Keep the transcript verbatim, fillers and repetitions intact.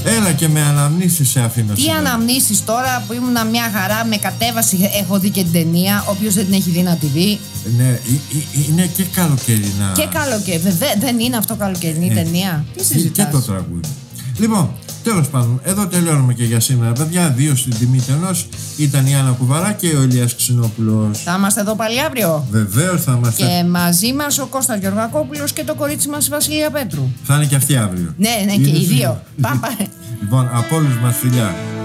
Έλα και με αναμνήσεις σε αφήνω. Τι αναμνήσεις τώρα που ήμουν μια χαρά, με κατέβαση, έχω δει και την ταινία. Όποιος δεν την έχει δει να τη δει. Ναι, είναι και καλοκαιρινά. Και καλοκαιρινά. Βέβαια, δεν είναι αυτό καλοκαιρινή ε, ταινία. Τι συζητάς? Και το τραγούδι. Λοιπόν, τέλος πάντων, εδώ τελειώνουμε και για σήμερα. Παιδιά, δύο στην τιμή ενός ήταν η Άννα Κουβαρά και ο Ηλίας Ξινόπουλος. Θα είμαστε εδώ πάλι αύριο. Βεβαίως θα είμαστε. Και μαζί μας ο Κώστας Γεωργακόπουλος και το κορίτσι μας η Βασιλεία Πέτρου. Θα είναι και αυτή αύριο. Ναι, ναι, και οι δύο. Πάμε. Λοιπόν, από όλους μας φιλιά.